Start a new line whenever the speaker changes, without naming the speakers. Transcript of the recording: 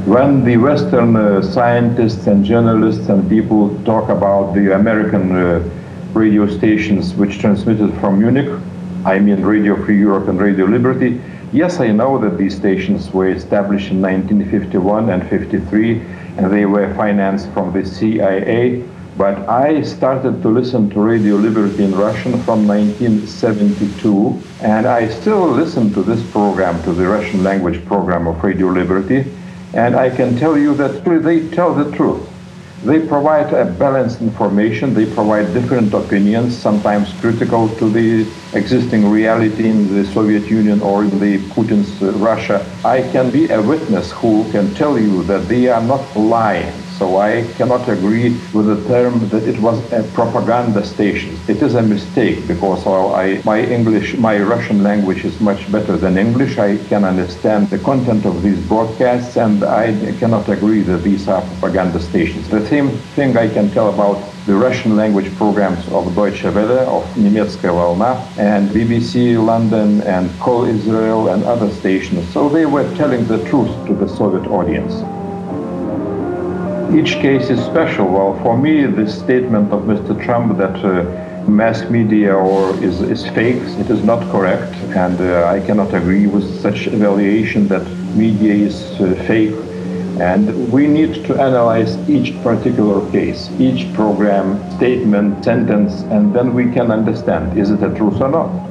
When the Western scientists and journalists and people talk about the American radio stations which transmitted from Munich, I mean Radio Free Europe and Radio Liberty, yes, I know that these stations were established in 1951 and 53, and they were financed from the CIA, but I started to listen to Radio Liberty in Russian from 1972, and I still listen to this program, to the Russian language program of Radio Liberty, and I can tell you that they tell the truth. They provide a balanced information, they provide different opinions, sometimes critical to the existing reality in the Soviet Union or in the Putin's Russia. I can be a witness who can tell you that they are not lying. So I cannot agree with the term that it was a propaganda station. It is a mistake because my Russian language is much better than English. I can understand the content of these broadcasts, and I cannot agree that these are propaganda stations. The same thing I can tell about the Russian language programs of Deutsche Welle, of Немецкая Волна, and BBC London, and Call Israel, and other stations. So they were telling the truth to the Soviet audience. Each case is special. Well, for me, this statement of Mr. Trump that mass media is fake, it is not correct, and I cannot agree with such evaluation that media is fake. And we need to analyze each particular case, each program, statement, sentence, and then we can understand, is it a truth or not?